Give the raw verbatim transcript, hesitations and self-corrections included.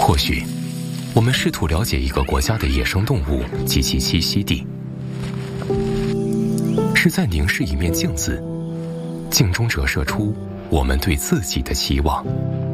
或许，我们试图了解一个国家的野生动物及其栖息地，是在凝视一面镜子，镜中折射出我们对自己的期望。